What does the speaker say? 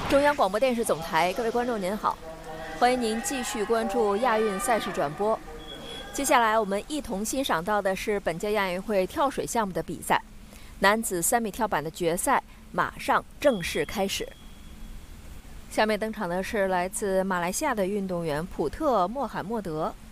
中央广播电视总台，各位观众您好，欢迎您继续关注亚运赛事转播。接下来我们一同欣赏到的是本届亚运会跳水项目的比赛，男子3米跳板的决赛马上正式开始。下面登场的是来自马来西亚的运动员普特·莫罕默德。